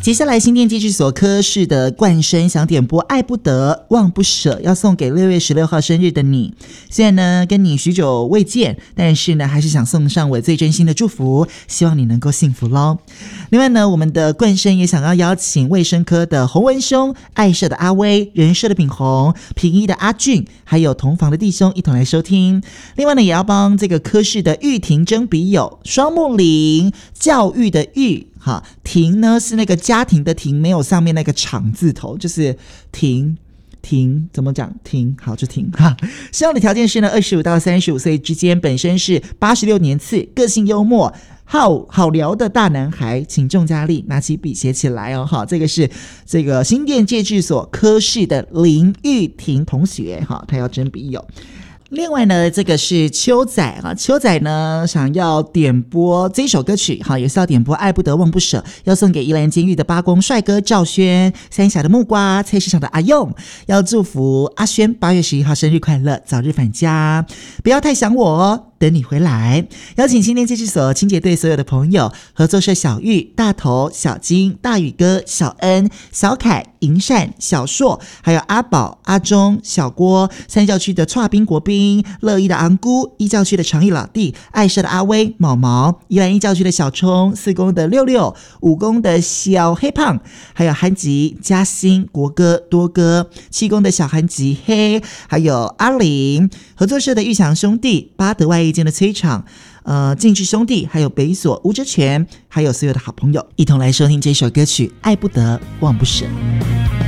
接下来新店继续所科室的冠声想点播爱不得忘不舍，要送给6月16号生日的你。虽然呢跟你许久未见，但是呢还是想送上我最真心的祝福，希望你能够幸福咯。另外呢，我们的冠声也想要邀请卫生科的洪文兄、爱社的阿威、人社的品红、平一的阿俊，还有同房的弟兄一同来收听。另外呢，也要帮这个科室的玉婷征笔友，双木林教育的育，哈，婷呢是那个家庭的婷，没有上面那个厂字头，就是婷怎么讲？婷好就婷哈。希望的条件是呢，25到35岁之间，本身是86年次，个性幽默。好聊的大男孩，请重加力，拿起笔写起来哦！哈，这个是这个新店戒治所科室的林玉婷同学哈，他要征笔友。另外呢，这个是秋仔啊，秋仔呢想要点播这首歌曲哈，也是要点播爱不得忘不舍，要送给宜兰监狱的八公帅哥赵轩、三峡的木瓜、菜市场的阿用，要祝福阿轩8月11号生日快乐，早日返家，不要太想我哦，等你回来。邀请新店戒治所清洁队所有的朋友，合作社小玉、大头、小金、大宇哥、小恩、小凯、银善、小硕，还有阿宝、阿忠、小郭，三教区的剉冰国宾、乐意的昂姑，一教区的长义老弟，爱社的阿威、毛毛，宜兰一教区的小冲，四公的六六，五公的小黑胖，还有韩吉、嘉欣、国哥、多哥，七公的小韩吉黑，还有阿玲，合作社的玉祥兄弟，巴德外一间的崔厂，进志兄弟，还有北所吴哲全，还有所有的好朋友，一同来收听这首歌曲《爱不得忘不舍》。